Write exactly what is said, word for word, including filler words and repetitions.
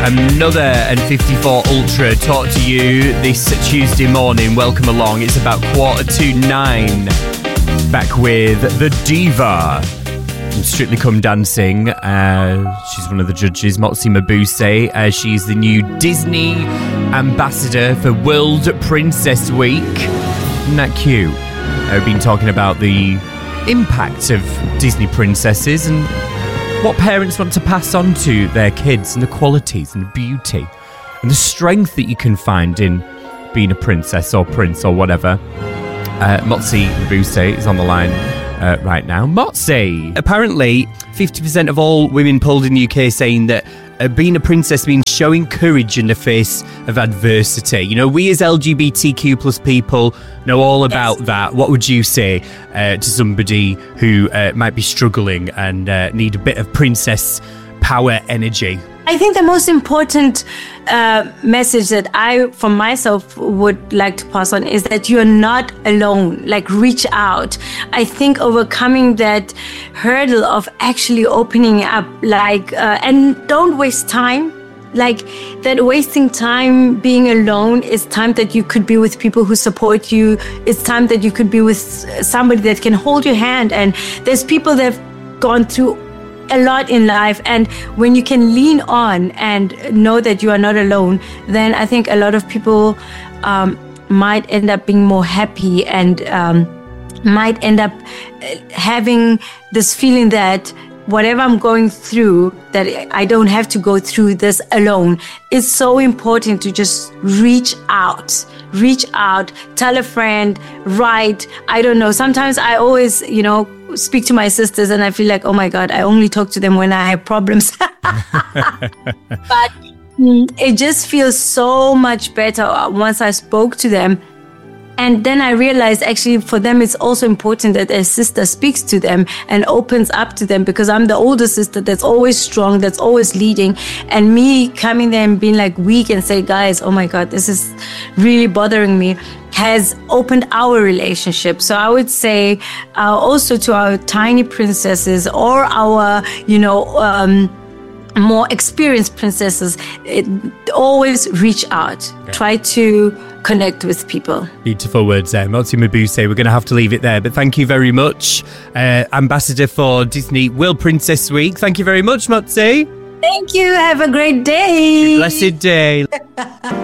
Another N fifty-four Ultra talk to you this Tuesday morning. Welcome along. It's about quarter to nine. Back with the diva from Strictly Come Dancing. Uh, she's one of the judges, Motsi Mabuse. Uh, she's the new Disney ambassador for World Princess Week. Isn't that cute? I've been talking about the impact of Disney princesses and what parents want to pass on to their kids, and the qualities and the beauty and the strength that you can find in being a princess or prince or whatever. Uh, Motsi Mabuse is on the line uh, right now. Motsi! Apparently, fifty percent of all women polled in the U K saying that uh, being a princess means showing courage in the face of adversity. You know, we as L G B T Q plus people know all about yes. that. What would you say uh, to somebody who uh, might be struggling and uh, need a bit of princess power energy? I think the most important uh, message that I, for myself, would like to pass on is that you're not alone. Like, reach out. I think overcoming that hurdle of actually opening up, like, uh, and don't waste time. Like, that wasting time being alone is time that you could be with people who support you. It's time that you could be with somebody that can hold your hand. And there's people that have gone through a lot in life, and when you can lean on and know that you are not alone, then I think a lot of people um, might end up being more happy and um, might end up having this feeling that whatever I'm going through, that I don't have to go through this alone. It's so important to just reach out, reach out, tell a friend, write. I don't know. Sometimes I always, you know, speak to my sisters and I feel like, oh my God, I only talk to them when I have problems. But it just feels so much better once I spoke to them. And then I realized actually for them, it's also important that their sister speaks to them and opens up to them, because I'm the older sister that's always strong, that's always leading. And me coming there and being like weak and say, guys, oh my God, this is really bothering me, has opened our relationship. So I would say uh, also to our tiny princesses or our, you know, um, more experienced princesses, it, always reach out. Yeah. Try to connect with people. Beautiful words there. Motsi Mabuse, we're going to have to leave it there, but thank you very much. Uh, Ambassador for Disney World Princess Week. Thank you very much, Motsi. Thank you. Have a great day. Blessed day.